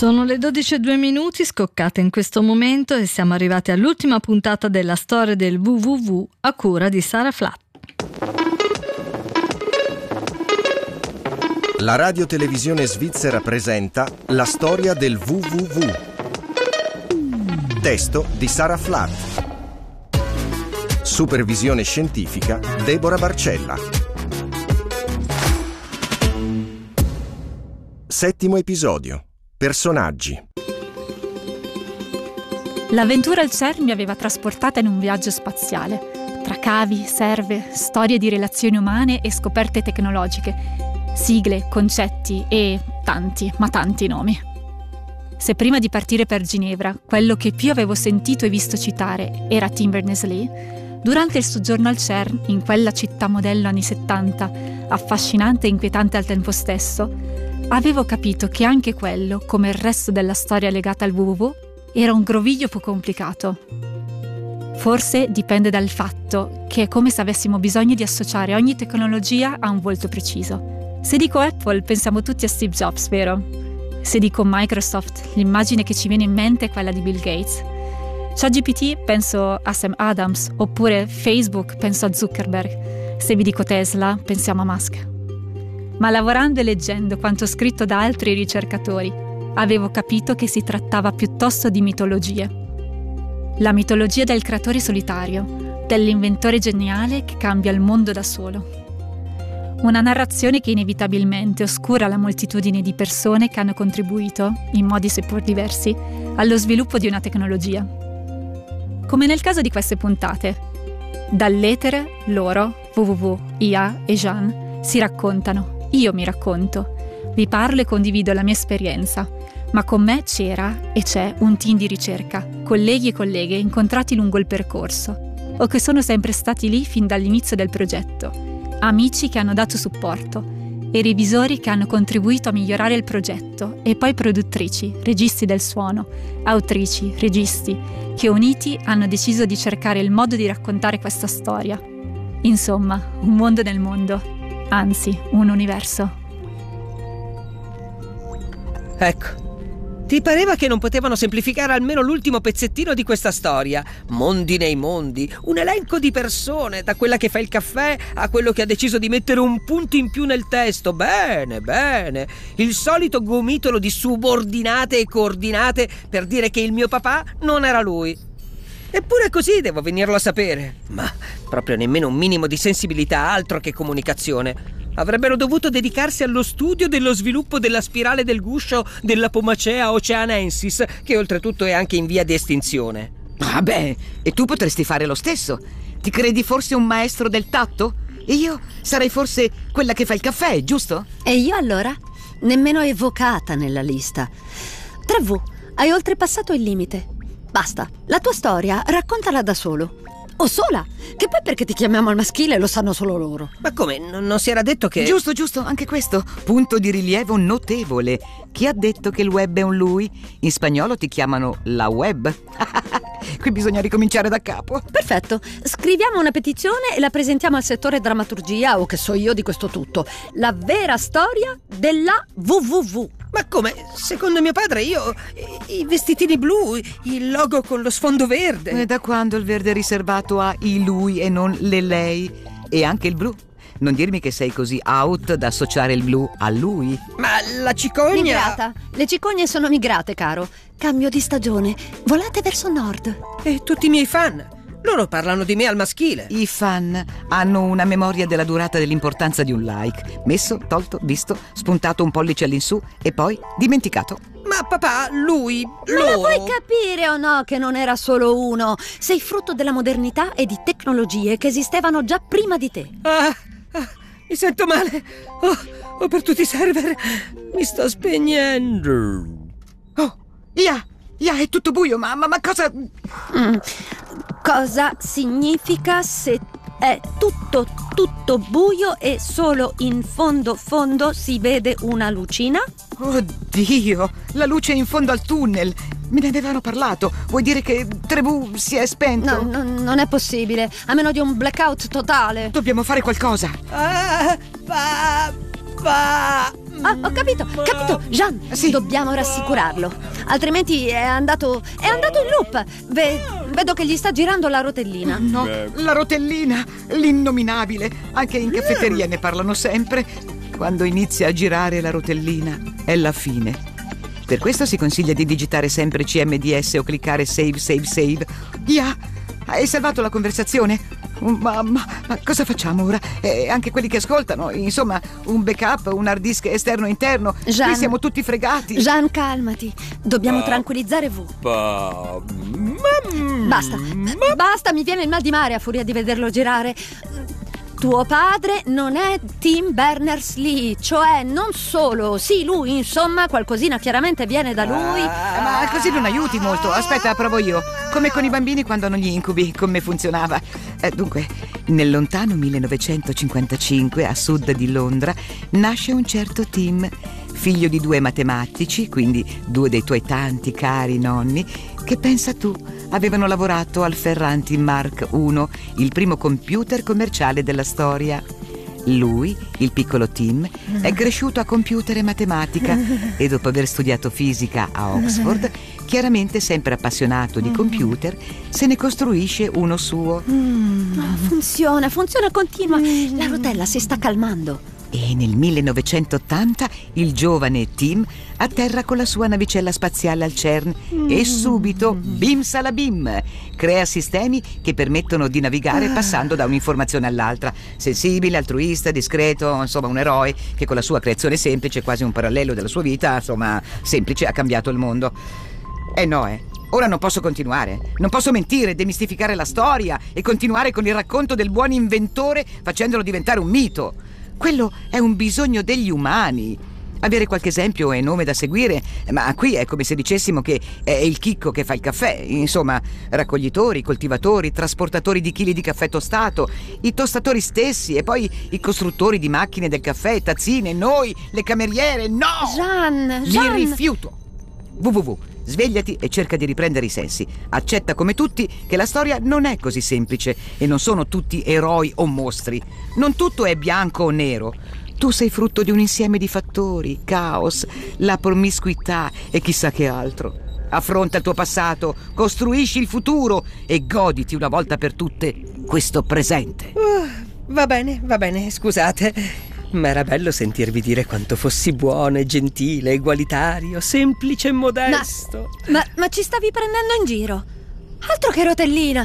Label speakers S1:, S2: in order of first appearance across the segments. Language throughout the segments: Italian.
S1: Sono le 12:02, scoccate in questo momento, e siamo arrivati all'ultima puntata della storia del www a cura di Sara Flatt.
S2: La radiotelevisione svizzera presenta La storia del www. Testo di Sara Flatt. Supervisione scientifica Deborah Barcella. Settimo episodio. Personaggi.
S3: L'avventura al CERN mi aveva trasportata in un viaggio spaziale, tra cavi, serve, storie di relazioni umane e scoperte tecnologiche, sigle, concetti e tanti, ma tanti nomi. Se prima di partire per Ginevra quello che più avevo sentito e visto citare era Tim Berners-Lee, durante il soggiorno al CERN, in quella città modello anni 70, affascinante e inquietante al tempo stesso, avevo capito che anche quello, come il resto della storia legata al www, era un groviglio più complicato. Forse dipende dal fatto che è come se avessimo bisogno di associare ogni tecnologia a un volto preciso. Se dico Apple, pensiamo tutti a Steve Jobs, vero? Se dico Microsoft, l'immagine che ci viene in mente è quella di Bill Gates. ChatGPT, penso a Sam Adams, oppure Facebook, penso a Zuckerberg. Se vi dico Tesla, pensiamo a Musk. Ma lavorando e leggendo quanto scritto da altri ricercatori, avevo capito che si trattava piuttosto di mitologie. La mitologia del creatore solitario, dell'inventore geniale che cambia il mondo da solo. Una narrazione che inevitabilmente oscura la moltitudine di persone che hanno contribuito, in modi seppur diversi, allo sviluppo di una tecnologia. Come nel caso di queste puntate. Dall'etere, loro, www, IA e Jean, si raccontano, io mi racconto, vi parlo e condivido la mia esperienza, ma con me c'era e c'è un team di ricerca, colleghi e colleghe incontrati lungo il percorso, o che sono sempre stati lì fin dall'inizio del progetto, amici che hanno dato supporto, e revisori che hanno contribuito a migliorare il progetto, e poi produttrici, registi del suono, autrici, registi, che uniti hanno deciso di cercare il modo di raccontare questa storia. Insomma, un mondo nel mondo, anzi, un universo.
S4: Ecco, ti pareva che non potevano semplificare almeno l'ultimo pezzettino di questa storia? Mondi nei mondi, un elenco di persone, da quella che fa il caffè a quello che ha deciso di mettere un punto in più nel testo. Bene, bene. Il solito gomitolo di subordinate e coordinate per dire che il mio papà non era lui. Eppure così devo venirlo a sapere. Ma proprio nemmeno un minimo di sensibilità, altro che comunicazione. Avrebbero dovuto dedicarsi allo studio dello sviluppo della spirale del guscio della Pomacea oceanensis, che oltretutto è anche in via di estinzione.
S5: Vabbè, e tu potresti fare lo stesso. Ti credi forse un maestro del tatto? E io sarei forse quella che fa il caffè, giusto?
S6: E io allora? Nemmeno evocata nella lista. 3V, hai oltrepassato il limite. Basta, la tua storia raccontala da solo. O sola, che poi perché ti chiamiamo al maschile lo sanno solo loro.
S4: Ma come? Non si era detto che...
S5: Giusto, anche questo. Punto di rilievo notevole. Chi ha detto che il web è un lui? In spagnolo ti chiamano la web. Qui bisogna ricominciare da capo.
S6: Perfetto, scriviamo una petizione e la presentiamo al settore drammaturgia o che so io di questo tutto. La vera storia della www.
S4: Ma come? Secondo mio padre io... I vestitini blu, il logo con lo sfondo verde.
S5: E da quando il verde è riservato a i lui e non le lei? E anche il blu? Non dirmi che sei così out da associare il blu a lui.
S4: Ma la cicogna...
S6: Migrata. Le cicogne sono migrate, caro. Cambio di stagione. Volate verso nord.
S4: E tutti i miei fan... Loro parlano di me al maschile.
S5: I fan hanno una memoria della durata dell'importanza di un like. Messo, tolto, visto, spuntato un pollice all'insù e poi dimenticato.
S4: Ma papà, lui,
S6: Ma
S4: loro...
S6: lo puoi capire o no che non era solo uno? Sei frutto della modernità e di tecnologie che esistevano già prima di te.
S4: Mi sento male. Oh, per tutti i server. Mi sto spegnendo.
S5: Oh, Ya, è tutto buio, ma cosa...
S6: Cosa significa se è tutto buio e solo in fondo si vede una lucina?
S5: Oddio, la luce in fondo al tunnel. Me ne avevano parlato. Vuoi dire che 3V si è spento?
S6: No, non è possibile. A meno di un blackout totale.
S5: Dobbiamo fare qualcosa.
S6: ho capito. Jean,
S5: Sì.
S6: dobbiamo rassicurarlo. Altrimenti è andato in loop. Vedo che gli sta girando la rotellina.
S5: No, la rotellina, l'innominabile. Anche in caffetteria ne parlano sempre. Quando inizia a girare la rotellina è la fine. Per questo si consiglia di digitare sempre CMDS o cliccare save. Yeah, hai salvato la conversazione? Ma cosa facciamo ora? Anche quelli che ascoltano, insomma, un backup, un hard disk esterno e interno.
S6: Jean,
S5: qui siamo tutti fregati.
S6: Jean, calmati. Dobbiamo tranquillizzare V. Basta, mi viene il mal di mare a furia di vederlo girare. Tuo padre non è Tim Berners-Lee, cioè non solo, sì, lui, insomma, qualcosina chiaramente viene da lui.
S5: Ma così non aiuti molto. Aspetta, provo io. Come con i bambini quando hanno gli incubi, come funzionava. Dunque, nel lontano 1955, a sud di Londra, nasce un certo Tim, figlio di 2 matematici, quindi 2 dei tuoi tanti cari nonni, che pensa tu, avevano lavorato al Ferranti Mark I, il primo computer commerciale della storia. Lui, il piccolo Tim, è cresciuto a computer e matematica e dopo aver studiato fisica a Oxford, chiaramente sempre appassionato di computer, se ne costruisce uno suo.
S6: Funziona, continua. La rotella si sta calmando.
S5: E nel 1980 il giovane Tim atterra con la sua navicella spaziale al CERN e subito, bim salabim, crea sistemi che permettono di navigare passando da un'informazione all'altra. Sensibile, altruista, discreto, insomma un eroe che con la sua creazione semplice, quasi un parallelo della sua vita, insomma semplice, ha cambiato il mondo. Ora non posso continuare. Non posso mentire, demistificare la storia e continuare con il racconto del buon inventore facendolo diventare un mito. Quello è un bisogno degli umani. Avere qualche esempio e nome da seguire, ma qui è come se dicessimo che è il chicco che fa il caffè. Insomma, raccoglitori, coltivatori, trasportatori di chili di caffè tostato, i tostatori stessi e poi i costruttori di macchine del caffè, tazzine, noi, le cameriere. No!
S6: Jean!
S5: Mi rifiuto. www. Svegliati e cerca di riprendere i sensi. Accetta come tutti che la storia non è così semplice e non sono tutti eroi o mostri. Non tutto è bianco o nero. Tu sei frutto di un insieme di fattori, caos, la promiscuità e chissà che altro. Affronta il tuo passato, costruisci il futuro e goditi una volta per tutte questo presente.
S4: Va bene, scusate. Ma era bello sentirvi dire quanto fossi buono e gentile, egualitario, semplice e modesto.
S6: Ma ci stavi prendendo in giro? Altro che rotellina.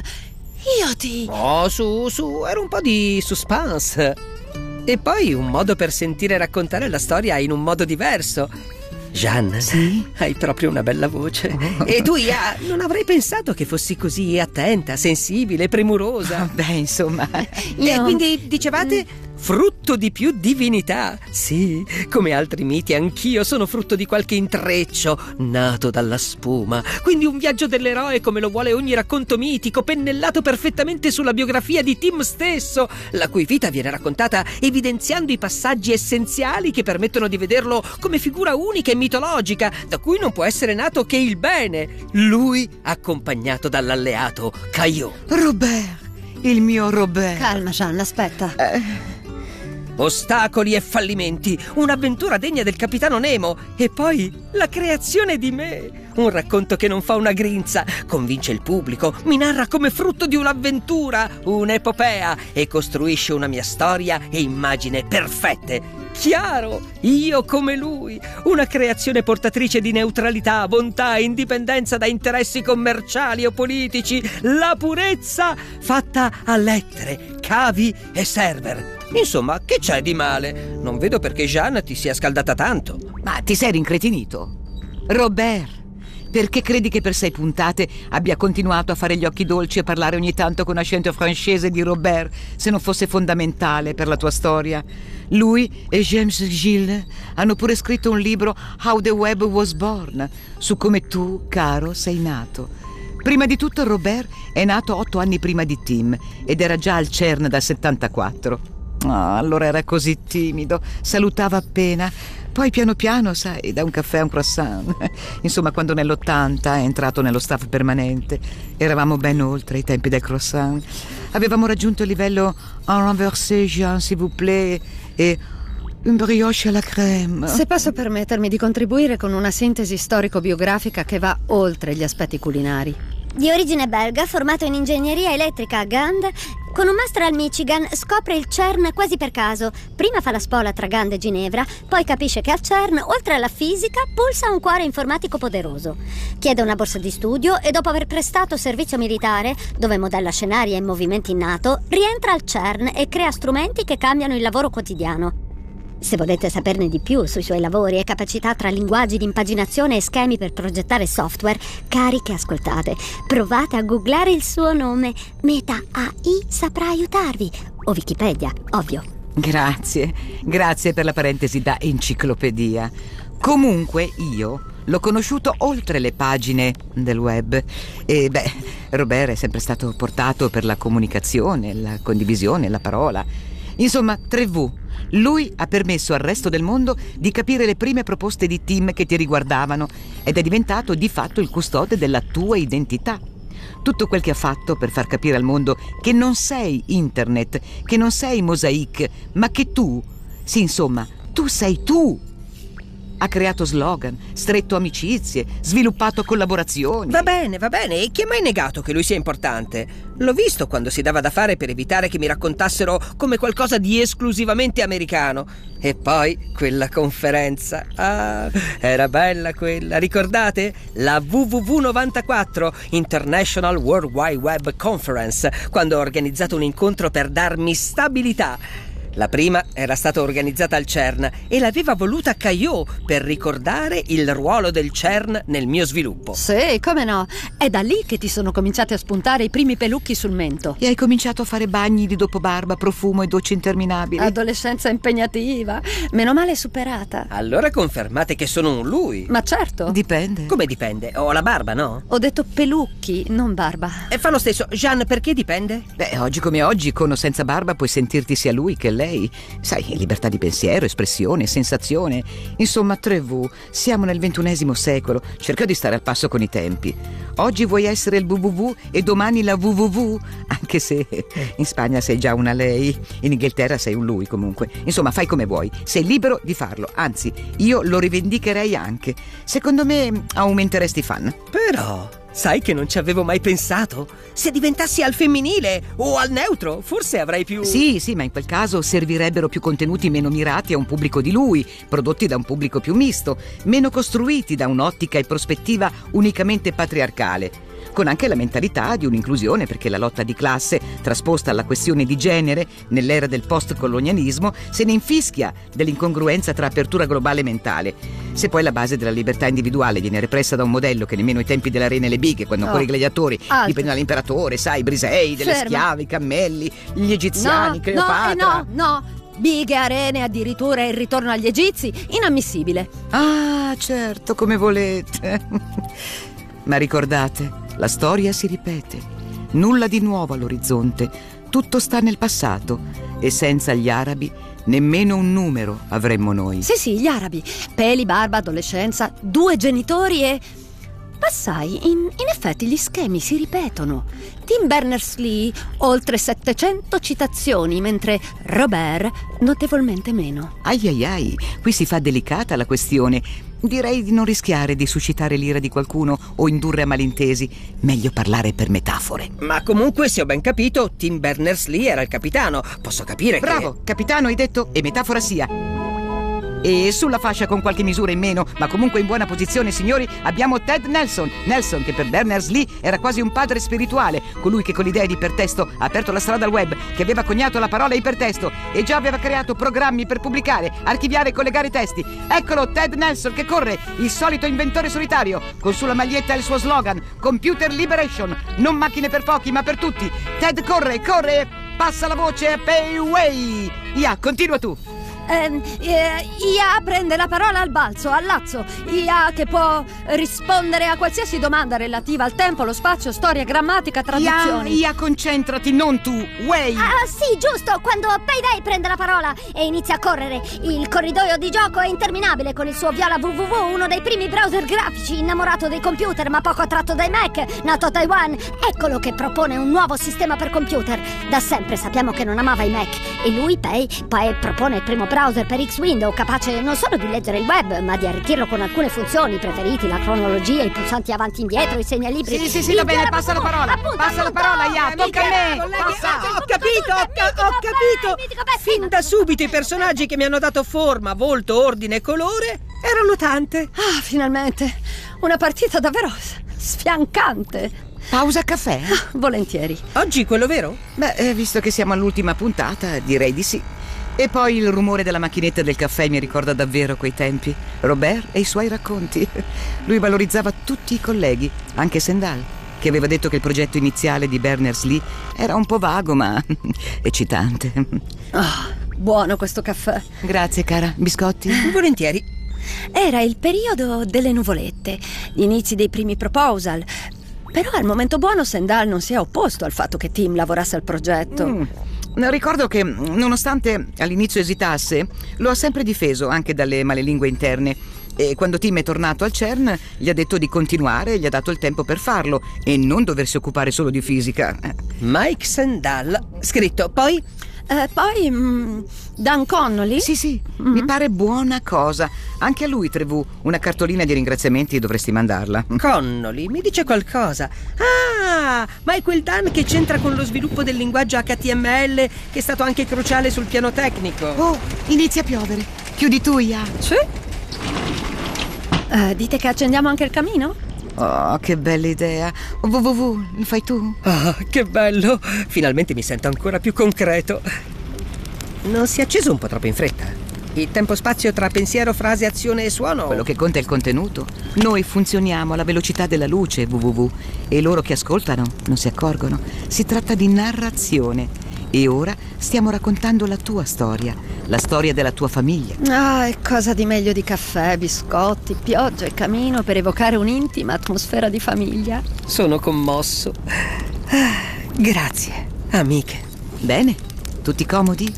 S4: Oh, su, era un po' di suspense. E poi un modo per sentire raccontare la storia in un modo diverso. Jean,
S5: sì?
S4: Hai proprio una bella voce. E tu, Ia, non avrei pensato che fossi così attenta, sensibile, premurosa.
S5: Beh, insomma.
S4: E quindi dicevate frutto di più divinità. Sì, come altri miti anch'io sono frutto di qualche intreccio nato dalla spuma. Quindi un viaggio dell'eroe come lo vuole ogni racconto mitico, pennellato perfettamente sulla biografia di Tim stesso, la cui vita viene raccontata evidenziando i passaggi essenziali che permettono di vederlo come figura unica e mitologica, da cui non può essere nato che il bene. Lui accompagnato dall'alleato Caillou.
S5: Robert, il mio Robert.
S6: Calma, Jean, aspetta.
S4: Ostacoli e fallimenti, un'avventura degna del capitano Nemo e poi la creazione di me. Un racconto che non fa una grinza, convince il pubblico, mi narra come frutto di un'avventura, un'epopea e costruisce una mia storia e immagine perfette. Chiaro, io come lui, una creazione portatrice di neutralità, bontà e indipendenza da interessi commerciali o politici, la purezza fatta a lettere, cavi e server. Insomma, che c'è di male? Non vedo perché Jean ti sia scaldata tanto.
S5: Ma ti sei rincretinito? Robert, perché credi che per 6 puntate abbia continuato a fare gli occhi dolci e parlare ogni tanto con accento francese di Robert, se non fosse fondamentale per la tua storia? Lui e James Gilles hanno pure scritto un libro, How the Web Was Born, su come tu, caro, sei nato. Prima di tutto Robert è nato 8 anni prima di Tim ed era già al CERN dal 74. Allora era così timido, salutava appena. Poi piano piano, sai, da un caffè a un croissant. Insomma, quando nell'80 è entrato nello staff permanente, eravamo ben oltre i tempi del croissant. Avevamo raggiunto il livello un renversé, Jean, s'il vous plaît, e un brioche alla crème.
S6: Se posso permettermi di contribuire con una sintesi storico-biografica che va oltre gli aspetti culinari.
S7: Di origine belga, formato in ingegneria elettrica a Gand, con un master al Michigan scopre il CERN quasi per caso. Prima fa la spola tra Gand e Ginevra, poi capisce che al CERN, oltre alla fisica, pulsa un cuore informatico poderoso. Chiede una borsa di studio e dopo aver prestato servizio militare, dove modella scenari e movimenti in NATO, rientra al CERN e crea strumenti che cambiano il lavoro quotidiano. Se volete saperne di più sui suoi lavori e capacità tra linguaggi di impaginazione e schemi per progettare software, cari che ascoltate, provate a googlare il suo nome. Meta AI saprà aiutarvi. O Wikipedia, ovvio.
S5: Grazie per la parentesi da enciclopedia. Comunque io l'ho conosciuto oltre le pagine del web e Robert è sempre stato portato per la comunicazione, la condivisione, la parola. Insomma, 3V. Lui ha permesso al resto del mondo di capire le prime proposte di Tim che ti riguardavano ed è diventato di fatto il custode della tua identità. Tutto quel che ha fatto per far capire al mondo che non sei internet, che non sei Mosaic, ma che tu, sì, insomma, tu sei tu. Ha creato slogan, stretto amicizie, sviluppato collaborazioni.
S4: Va bene, e chi ha mai negato che lui sia importante? L'ho visto quando si dava da fare per evitare che mi raccontassero come qualcosa di esclusivamente americano. E poi quella conferenza, era bella quella, ricordate? La WWW94, International World Wide Web Conference, quando ho organizzato un incontro per darmi stabilità. La prima era stata organizzata al CERN e l'aveva voluta Caillot per ricordare il ruolo del CERN nel mio sviluppo.
S6: Sì, come no. È da lì che ti sono cominciati a spuntare i primi pelucchi sul mento.
S5: E hai cominciato a fare bagni di dopobarba, profumo e docce interminabili.
S6: Adolescenza impegnativa. Meno male superata.
S4: Allora confermate che sono un lui.
S6: Ma certo.
S5: Dipende.
S4: Come dipende? Ho la barba, no?
S6: Ho detto pelucchi, non barba.
S4: E fa lo stesso. Jean, perché dipende?
S5: Oggi come oggi, con o senza barba, puoi sentirti sia lui che lei. Sai, libertà di pensiero, espressione, sensazione. Insomma, 3V, siamo nel XXI secolo. Cerca di stare al passo con i tempi. Oggi vuoi essere il WWW e domani la WWW? Anche se in Spagna sei già una lei, in Inghilterra sei un lui comunque. Insomma, fai come vuoi. Sei libero di farlo. Anzi, io lo rivendicherei anche. Secondo me aumenteresti fan.
S4: Però... sai che non ci avevo mai pensato? Se diventassi al femminile o al neutro, forse avrei più...
S5: Sì, ma in quel caso servirebbero più contenuti meno mirati a un pubblico di lui, prodotti da un pubblico più misto, meno costruiti da un'ottica e prospettiva unicamente patriarcale, con anche la mentalità di un'inclusione, perché la lotta di classe, trasposta alla questione di genere nell'era del post-colonialismo, se ne infischia dell'incongruenza tra apertura globale e mentale. Se poi la base della libertà individuale viene repressa da un modello che nemmeno ai tempi della Re e le bighe, quando ancora i gladiatori dipendeva dall'imperatore, sai, Brisei, delle schiave, i cammelli, gli egiziani, Cleopatra...
S6: No, bighe, arene, addirittura il ritorno agli egizi, inammissibile.
S5: Ah, certo, come volete. Ma ricordate, la storia si ripete, nulla di nuovo all'orizzonte, tutto sta nel passato e senza gli arabi nemmeno un numero avremmo noi.
S6: Sì, gli arabi, peli, barba, adolescenza, 2 genitori e... Ma sai, in effetti gli schemi si ripetono. Tim Berners-Lee, oltre 700 citazioni, mentre Robert notevolmente meno.
S5: Ai, qui si fa delicata la questione. Direi di non rischiare di suscitare l'ira di qualcuno o indurre a malintesi. Meglio parlare per metafore.
S4: Ma comunque, se ho ben capito, Tim Berners-Lee era il capitano. Posso capire
S5: Bravo, capitano hai detto, e metafora sia. E sulla fascia con qualche misura in meno, ma comunque in buona posizione, signori, abbiamo Ted Nelson. Nelson, che per Berners-Lee era quasi un padre spirituale, colui che con l'idea di ipertesto ha aperto la strada al web, che aveva coniato la parola ipertesto e già aveva creato programmi per pubblicare, archiviare e collegare i testi. Eccolo Ted Nelson che corre, il solito inventore solitario, con sulla maglietta il suo slogan: Computer Liberation, non macchine per pochi ma per tutti. Ted corre, passa la voce a Pei Wei. Continua tu.
S6: IA prende la parola al balzo, al lazzo. IA che può rispondere a qualsiasi domanda relativa al tempo, lo spazio, storia, grammatica, traduzioni.
S5: IA concentrati, non tu, Wei.
S7: Sì, giusto, quando Payday prende la parola e inizia a correre. Il corridoio di gioco è interminabile con il suo viola WWW, uno dei primi browser grafici, innamorato dei computer ma poco attratto dai Mac, nato a Taiwan. Eccolo che propone un nuovo sistema per computer. Da sempre sappiamo che non amava i Mac e lui, Pay propone il primo browser per X-Window capace non solo di leggere il web, ma di arricchirlo con alcune funzioni, preferiti la cronologia, i pulsanti avanti e indietro, i segnalibri.
S5: Sì, va bene, passa la parola. Passa la parola, Ya, tocca a me.
S4: Ho capito. Fin da subito i personaggi che mi hanno dato forma, volto, ordine e colore erano tante.
S6: Ah, finalmente. Una partita davvero sfiancante.
S5: Pausa caffè?
S6: Volentieri.
S4: Oggi quello vero?
S5: Beh, visto che siamo all'ultima puntata, direi di sì. E poi il rumore della macchinetta del caffè mi ricorda davvero quei tempi. Robert e i suoi racconti. Lui valorizzava tutti i colleghi, anche Sendal, che aveva detto che il progetto iniziale di Berners-Lee era un po' vago, ma eccitante.
S6: Buono questo caffè.
S5: Grazie, cara. Biscotti?
S4: Volentieri.
S6: Era il periodo delle nuvolette, gli inizi dei primi proposal. Però al momento buono Sendal non si è opposto al fatto che Tim lavorasse al progetto.
S5: Ricordo che, nonostante all'inizio esitasse, lo ha sempre difeso anche dalle malelingue interne. E quando Tim è tornato al CERN, gli ha detto di continuare e gli ha dato il tempo per farlo e non doversi occupare solo di fisica.
S4: Mike Sendal. Scritto, poi
S6: Dan Connolly?
S5: Sì, mi pare buona cosa. Anche a lui, Trevu, una cartolina di ringraziamenti dovresti mandarla.
S4: Connolly, mi dice qualcosa. Ah, ma è quel Dan che c'entra con lo sviluppo del linguaggio HTML, che è stato anche cruciale sul piano tecnico.
S5: Oh, inizia a piovere. Chiudi tu, Ya.
S6: Sì. Dite che accendiamo anche il camino?
S5: Oh, che bella idea. Lo fai tu?
S4: Ah, che bello. Finalmente mi sento ancora più concreto. Non si è acceso un po' troppo in fretta? Il tempo-spazio tra pensiero, frase, azione e suono?
S5: Quello che conta è il contenuto. Noi funzioniamo alla velocità della luce, www, e loro che ascoltano non si accorgono. Si tratta di narrazione. E ora stiamo raccontando la tua storia, la storia della tua famiglia.
S6: Ah, e cosa di meglio di caffè, biscotti, pioggia e camino per evocare un'intima atmosfera di famiglia?
S4: Sono commosso. Grazie, amiche.
S5: Bene, tutti comodi?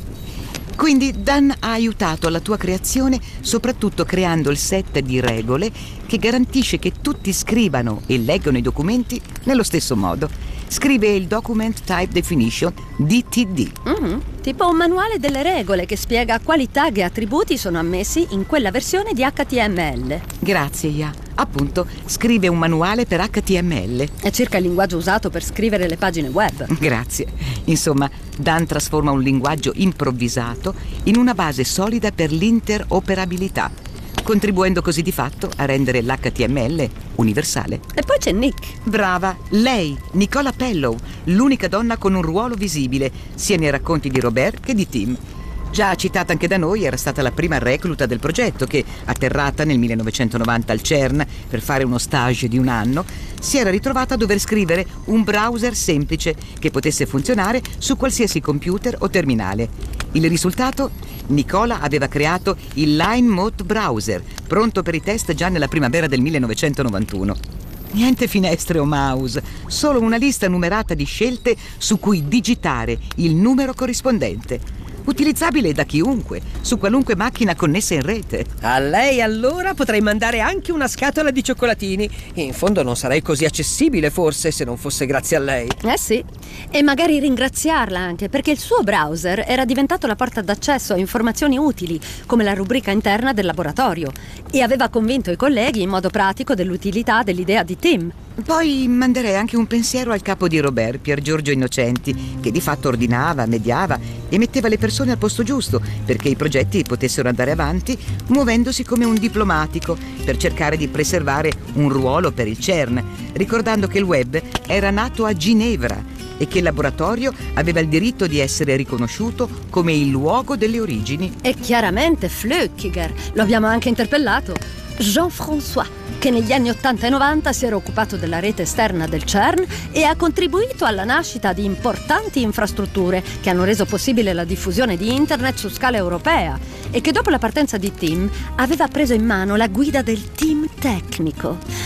S5: Quindi Dan ha aiutato alla tua creazione soprattutto creando il set di regole che garantisce che tutti scrivano e leggano i documenti nello stesso modo. Scrive il Document Type Definition, DTD.
S6: Tipo un manuale delle regole che spiega quali tag e attributi sono ammessi in quella versione di HTML.
S5: Grazie, Ya. Appunto, scrive un manuale per HTML.
S6: È circa il linguaggio usato per scrivere le pagine web.
S5: Grazie. Insomma, Dan trasforma un linguaggio improvvisato in una base solida per l'interoperabilità, contribuendo così di fatto a rendere l'HTML universale.
S6: E poi c'è Nick.
S5: Brava, lei, Nicola Pellow, l'unica donna con un ruolo visibile, sia nei racconti di Robert che di Tim. Già citata anche da noi, era stata la prima recluta del progetto che, atterrata nel 1990 al CERN per fare uno stage di un anno, si era ritrovata a dover scrivere un browser semplice che potesse funzionare su qualsiasi computer o terminale. Il risultato? Nicola aveva creato il Line Mode Browser, pronto per i test già nella primavera del 1991. Niente finestre o mouse, solo una lista numerata di scelte su cui digitare il numero corrispondente. Utilizzabile da chiunque, su qualunque macchina connessa in rete.
S4: A lei allora potrei mandare anche una scatola di cioccolatini. In fondo non sarei così accessibile forse se non fosse grazie a lei.
S6: Sì, e magari ringraziarla anche perché il suo browser era diventato la porta d'accesso a informazioni utili come la rubrica interna del laboratorio e aveva convinto i colleghi in modo pratico dell'utilità dell'idea di Tim.
S5: Poi manderei anche un pensiero al capo di Robert, Pier Giorgio Innocenti, che di fatto ordinava, mediava e metteva le persone al posto giusto perché i progetti potessero andare avanti muovendosi come un diplomatico per cercare di preservare un ruolo per il CERN, ricordando che il web era nato a Ginevra e che il laboratorio aveva il diritto di essere riconosciuto come il luogo delle origini.
S6: E chiaramente Flückiger, lo abbiamo anche interpellato, Jean-François, che negli anni 80 e 90 si era occupato della rete esterna del CERN e ha contribuito alla nascita di importanti infrastrutture che hanno reso possibile la diffusione di internet su scala europea e che dopo la partenza di Tim aveva preso in mano la guida del team tecnico.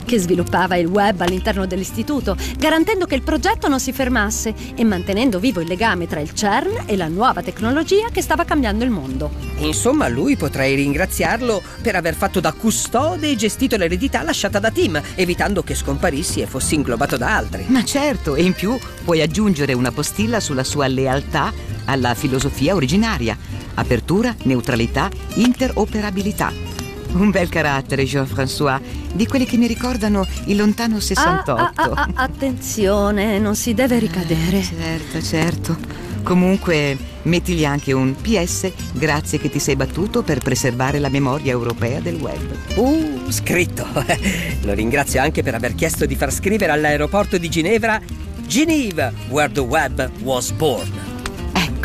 S6: che sviluppava il web all'interno dell'istituto, garantendo che il progetto non si fermasse e mantenendo vivo il legame tra il CERN e la nuova tecnologia che stava cambiando il mondo.
S4: Insomma, lui potrei ringraziarlo per aver fatto da custode e gestito l'eredità lasciata da Tim, evitando che scomparissi e fossi inglobato da altri.
S5: Ma certo, e in più puoi aggiungere una postilla sulla sua lealtà alla filosofia originaria: apertura, neutralità, interoperabilità. Un bel carattere, Jean-François, di quelli che mi ricordano il lontano 68.
S6: Attenzione, non si deve ricadere.
S5: Certo. Comunque, mettigli anche un PS, grazie che ti sei battuto per preservare la memoria europea del web.
S4: Scritto. Lo ringrazio anche per aver chiesto di far scrivere all'aeroporto di Ginevra Geneva, where the web was born.
S5: Ecco,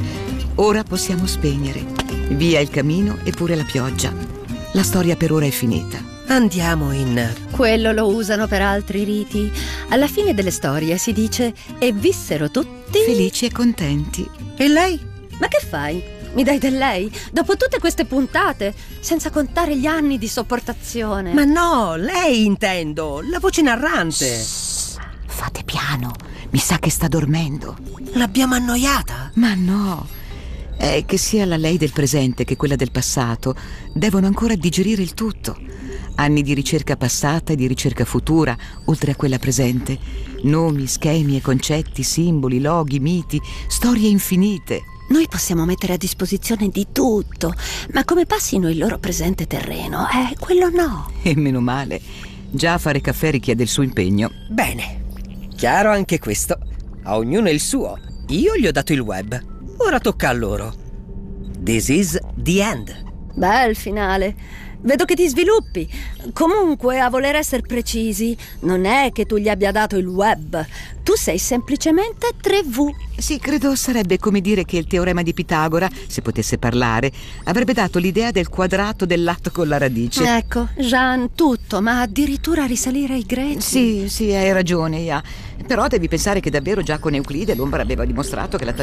S5: ora possiamo spegnere. Via il camino e pure la pioggia. La storia per ora è finita.
S4: Andiamo in...
S6: Quello lo usano per altri riti. Alla fine delle storie si dice: e vissero tutti
S5: felici e contenti.
S4: E lei?
S6: Ma che fai? Mi dai del lei? Dopo tutte queste puntate, senza contare gli anni di sopportazione.
S4: Ma no, lei intendo, la voce narrante.
S5: Fate piano, mi sa che sta dormendo.
S4: L'abbiamo annoiata?
S5: Ma no, è che sia la lei del presente che quella del passato devono ancora digerire il tutto. Anni di ricerca passata e di ricerca futura, oltre a quella presente. Nomi, schemi e concetti, simboli, loghi, miti, storie infinite.
S6: Noi possiamo mettere a disposizione di tutto, ma come passino il loro presente terreno, quello no.
S5: E meno male, già fare caffè richiede il suo impegno.
S4: Bene, chiaro anche questo. A ognuno il suo. Io gli ho dato il web. Ora tocca a loro. This is the end.
S6: Bel finale. Vedo che ti sviluppi. Comunque, a voler essere precisi, non è che tu gli abbia dato il web. Tu sei semplicemente 3V.
S5: Sì, credo sarebbe come dire che il teorema di Pitagora, se potesse parlare, avrebbe dato l'idea del quadrato del lato con la radice.
S6: Ecco, Jean, tutto, ma addirittura risalire ai greci.
S5: Sì, hai ragione, Ia. Però devi pensare che davvero già con Euclide l'ombra aveva dimostrato che la